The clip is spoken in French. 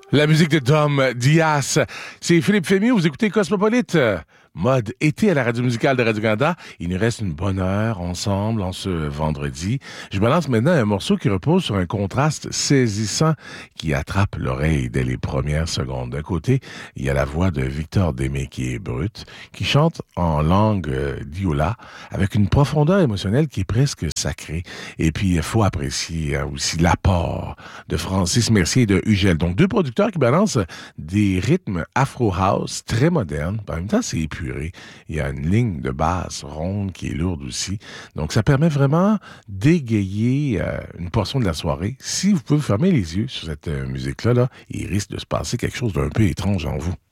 La musique de Dom Dias. C'est Philippe Fémieux, vous écoutez Cosmopolite. Mode été à la radio musicale de Radio-Canada. Il nous reste une bonne heure ensemble en ce vendredi. Je balance maintenant un morceau qui repose sur un contraste saisissant qui attrape l'oreille dès les premières secondes. D'un côté, il y a la voix de Victor Démé qui est brute, qui chante en langue diola avec une profondeur émotionnelle qui est presque sacrée. Et puis, il faut apprécier aussi l'apport de Francis Mercier et de Ugel. Donc, deux producteurs qui balancent des rythmes afro-house très modernes. En même temps, c'est épuré. Il y a une ligne de basse ronde qui est lourde aussi. Donc, ça permet vraiment d'égayer une portion de la soirée. Si vous pouvez fermer les yeux sur cette musique-là, il risque de se passer quelque chose d'un peu étrange en vous.